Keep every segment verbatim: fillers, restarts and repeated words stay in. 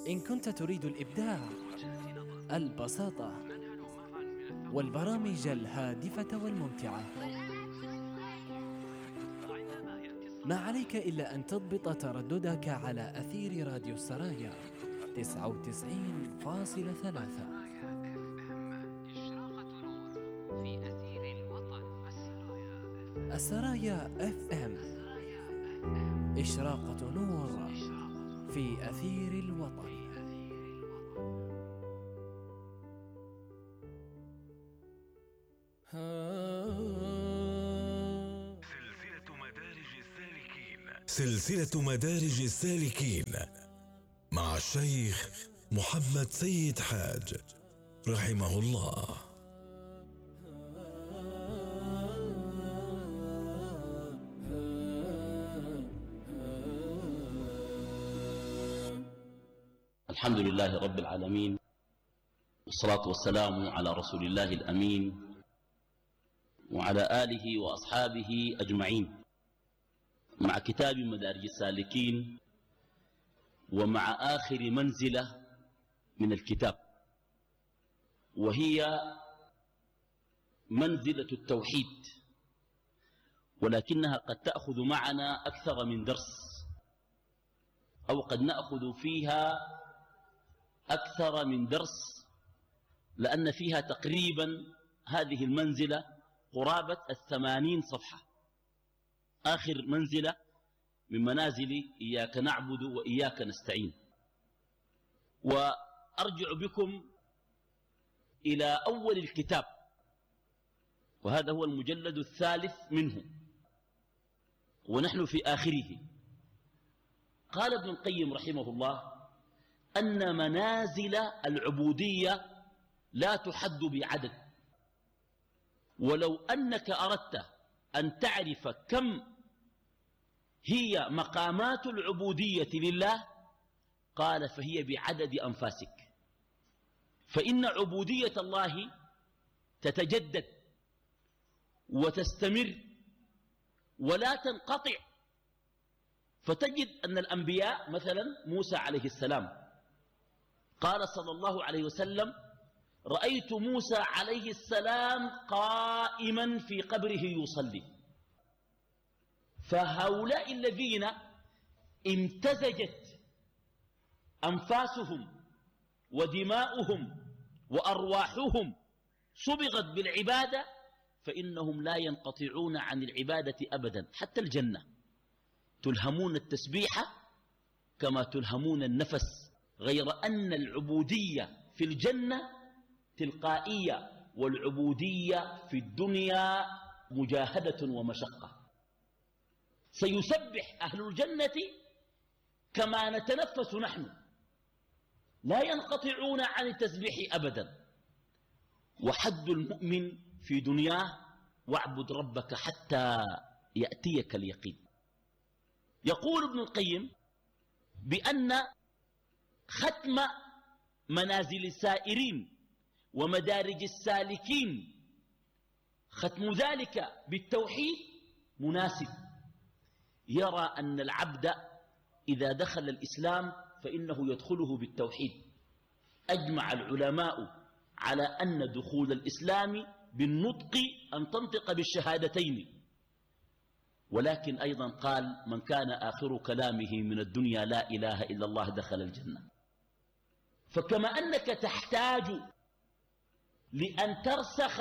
إن كنت تريد الإبداع، البساطة، والبرامج الهادفة والممتعة، ما عليك إلا أن تضبط ترددك على أثير راديو السرايا تسعة وتسعين فاصلة ثلاثة. السرايا اف ام، إشراقة نور في أثير الوطن. سلسلة مدارج السالكين سلسلة مدارج السالكين مع الشيخ محمد سيد حاج رحمه الله. الحمد لله رب العالمين، والصلاة والسلام على رسول الله الأمين وعلى آله وأصحابه أجمعين، مع كتاب مدارج السالكين ومع آخر منزلة من الكتاب، وهي منزلة التوحيد، ولكنها قد تأخذ معنا أكثر من درس، أو قد نأخذ فيها أكثر من درس، لأن فيها تقريبا هذه المنزلة قرابة الثمانين صفحة، آخر منزلة من منازل إياك نعبد وإياك نستعين. وأرجع بكم إلى أول الكتاب، وهذا هو المجلد الثالث منه، ونحن في آخره. قال ابن القيم رحمه الله أن منازل العبودية لا تحد بعدد، ولو أنك أردت أن تعرف كم هي مقامات العبودية لله، قال فهي بعدد أنفاسك، فإن عبودية الله تتجدد وتستمر ولا تنقطع. فتجد أن الأنبياء مثلا موسى عليه السلام قال صلى الله عليه وسلم: رأيت موسى عليه السلام قائما في قبره يصلي. فهؤلاء الذين امتزجت أنفاسهم ودماؤهم وأرواحهم صبغت بالعبادة، فإنهم لا ينقطعون عن العبادة أبدا. حتى الجنة تلهمون التسبيح كما تلهمون النفس، غير أن العبودية في الجنة تلقائية، والعبودية في الدنيا مجاهدة ومشقة. سيسبح أهل الجنة كما نتنفس نحن، لا ينقطعون عن التسبيح أبدا. وحد المؤمن في دنياه: واعبد ربك حتى يأتيك اليقين. يقول ابن القيم بأن ختم منازل السائرين ومدارج السالكين، ختم ذلك بالتوحيد مناسب. يرى أن العبد إذا دخل الإسلام فإنه يدخله بالتوحيد. أجمع العلماء على أن دخول الإسلام بالنطق أن تنطق بالشهادتين، ولكن أيضا قال: من كان آخر كلامه من الدنيا لا إله إلا الله دخل الجنة. فكما أنك تحتاج لأن ترسخ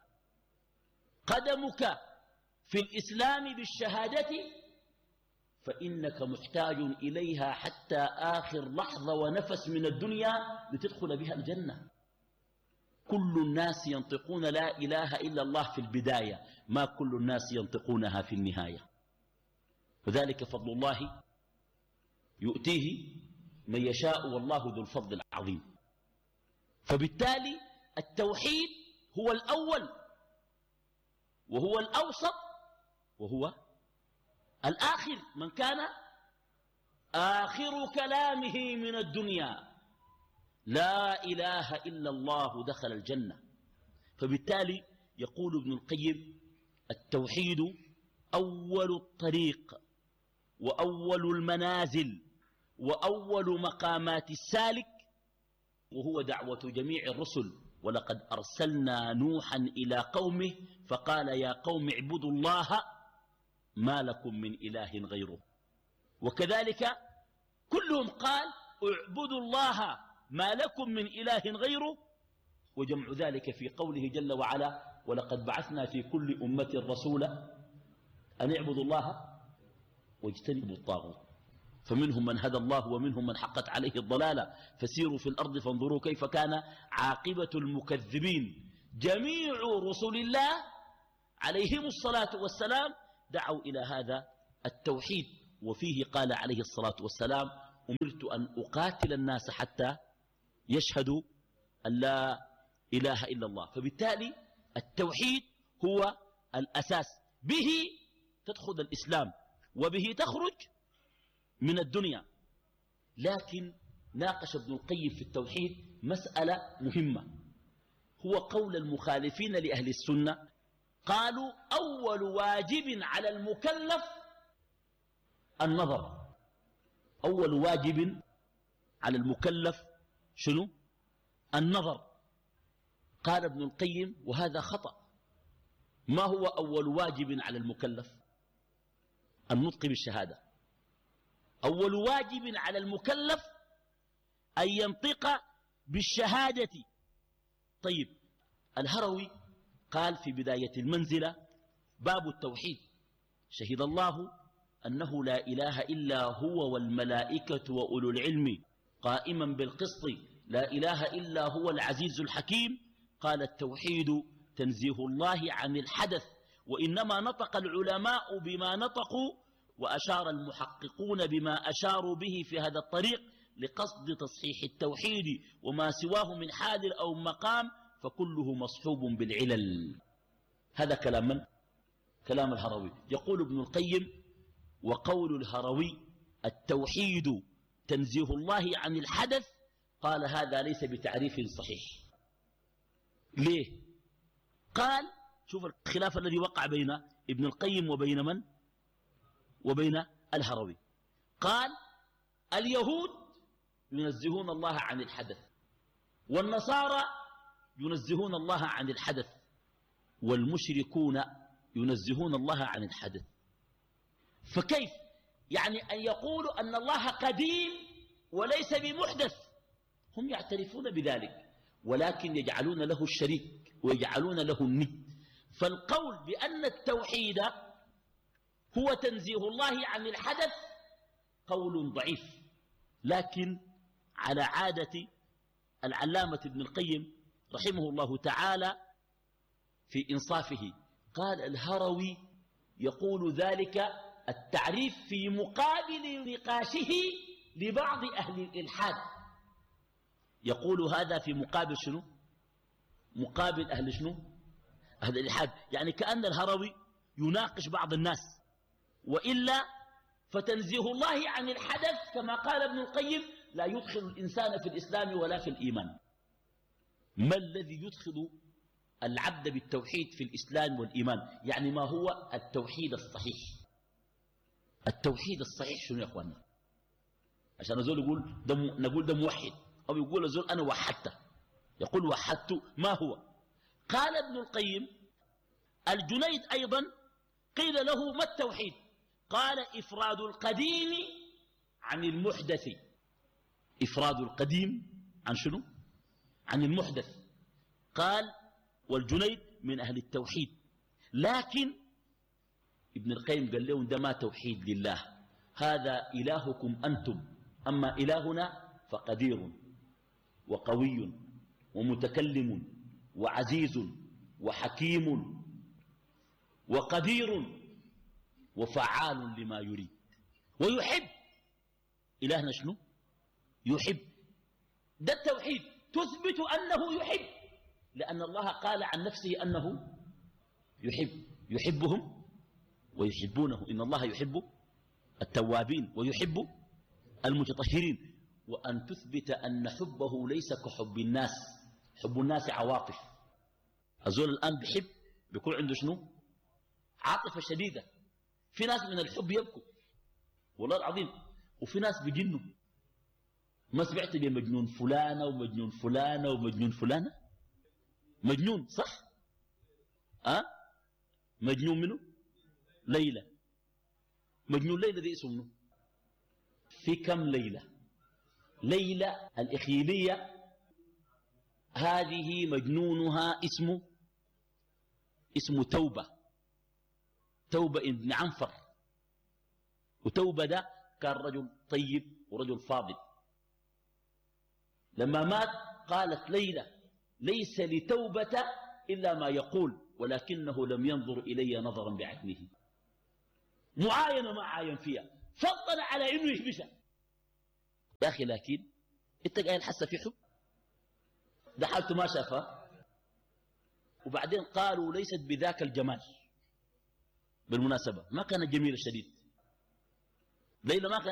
قدمك في الإسلام بالشهادة، فإنك محتاج إليها حتى آخر لحظة ونفس من الدنيا لتدخل بها الجنة. كل الناس ينطقون لا إله إلا الله في البداية، ما كل الناس ينطقونها في النهاية. وذلك فضل الله يؤتيه من يشاء والله ذو الفضل العظيم. فبالتالي التوحيد هو الأول وهو الأوسط وهو الآخر. من كان آخر كلامه من الدنيا لا إله إلا الله دخل الجنة. فبالتالي يقول ابن القيم: التوحيد أول الطريق وأول المنازل وأول مقامات السالك، وهو دعوة جميع الرسل. ولقد أرسلنا نوحا إلى قومه فقال يا قوم اعبدوا الله ما لكم من إله غيره. وكذلك كلهم قال اعبدوا الله ما لكم من إله غيره، وجمع ذلك في قوله جل وعلا ولقد بعثنا في كل أمة رسولا أن اعبدوا الله واجتنبوا الطاغوت. فمنهم من هدى الله ومنهم من حقت عليه الضلالة، فسيروا في الأرض فانظروا كيف كان عاقبة المكذبين. جميع رسل الله عليهم الصلاة والسلام دعوا إلى هذا التوحيد. وفيه قال عليه الصلاة والسلام أمرت أن أقاتل الناس حتى يشهدوا أن لا إله إلا الله. فبالتالي التوحيد هو الأساس، به تدخل الإسلام وبه تخرج من الدنيا. لكن ناقش ابن القيم في التوحيد مسألة مهمة، هو قول المخالفين لأهل السنة. قالوا أول واجب على المكلف النظر. أول واجب على المكلف شنو؟ النظر. قال ابن القيم وهذا خطأ. ما هو أول واجب على المكلف؟ النطق بالشهادة. أول واجب على المكلف أن ينطق بالشهادة. طيب الهروي قال في بداية المنزلة باب التوحيد شهد الله أنه لا إله إلا هو والملائكة وأولو العلم قائما بالقسط لا إله إلا هو العزيز الحكيم. قال التوحيد تنزيه الله عن الحدث، وإنما نطق العلماء بما نطقوا، وأشار المحققون بما أشاروا به في هذا الطريق لقصد تصحيح التوحيد، وما سواه من حال أو مقام فكله مصحوب بالعلل. هذا كلام من؟ كلام الهروي. يقول ابن القيم وقول الهروي التوحيد تنزيه الله عن الحدث، قال هذا ليس بتعريف صحيح. ليه؟ قال شوف الخلاف الذي وقع بين ابن القيم وبين من؟ وبين الهروي. قال اليهود ينزهون الله عن الحدث، والنصارى ينزهون الله عن الحدث، والمشركون ينزهون الله عن الحدث. فكيف يعني أن يقولوا أن الله قديم وليس بمحدث؟ هم يعترفون بذلك ولكن يجعلون له الشريك ويجعلون له الند. فالقول بأن التوحيد هو تنزيه الله عن الحدث قول ضعيف. لكن على عادة العلامة ابن القيم رحمه الله تعالى في إنصافه قال الهروي يقول ذلك التعريف في مقابل نقاشه لبعض أهل الإلحاد. يقول هذا في مقابل شنو؟ مقابل أهل شنو؟ أهل الإلحاد. يعني كأن الهروي يناقش بعض الناس، وإلا فتنزيه الله عن الحدث كما قال ابن القيم لا يدخل الإنسان في الإسلام ولا في الإيمان. ما الذي يدخل العبد بالتوحيد في الإسلام والإيمان؟ يعني ما هو التوحيد الصحيح؟ التوحيد الصحيح شنو يا أخوانا؟ عشان الزول يقول ده نقول ده موحد، أو يقول الزول أنا وحدته، يقول وحدت ما هو؟ قال ابن القيم الجنيد أيضا قيل له ما التوحيد؟ قال إفراد القديم عن المحدث. إفراد القديم عن شنو؟ عن المحدث. قال والجنيد من أهل التوحيد. لكن ابن القيم قال لهم ده ما توحيد لله، هذا إلهكم أنتم، أما إلهنا فقدير وقوي ومتكلم وعزيز وحكيم وقدير وفعال لما يريد ويحب. إلهنا شنو؟ يحب. ده التوحيد، تثبت أنه يحب، لأن الله قال عن نفسه أنه يحب، يحبهم ويحبونه. إن الله يحب التوابين ويحب المتطهرين. وأن تثبت أن حبه ليس كحب الناس. حب الناس عواطف. الزول الآن بيحب بيكون عنده شنو؟ عاطفة شديدة. في ناس من الحب يبكوا والله العظيم، وفي ناس بيجنوا ما سمعت بمجنون فلانة ومجنون فلانة ومجنون فلانة؟ مجنون صح؟ أه؟ مجنون منه؟ ليلى. مجنون ليلى دي اسمه منه؟ في كم ليلى؟ ليلى الإخيلية هذه مجنونها اسمه اسمه توبة. توبة ابن عنفر. وتوبة ده كان رجل طيب ورجل فاضل. لما مات قالت ليلى ليس لتوبة إلا ما يقول ولكنه لم ينظر إلي نظرا بعينه. معاينة ما عاين فيها فضل على إنه يحبسها. يا أخي لكن أنت قايل حاسة في حب ده حالته ما شافها. وبعدين قالوا ليست بذاك الجمال. بالمناسبة ما كانت جميلة شديد ليلى ما كانت